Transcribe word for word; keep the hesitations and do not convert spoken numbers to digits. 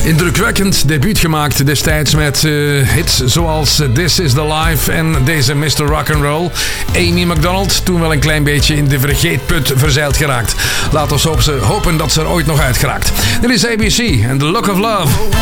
Indrukwekkend debuut gemaakt destijds met uh, hits zoals This Is The Life en deze mister Rock'n'Roll. Amy Macdonald, toen wel een klein beetje in de vergeetput verzeild geraakt. Laten we hopen dat ze er ooit nog uit geraakt. Dit is A B C en The Look of Love.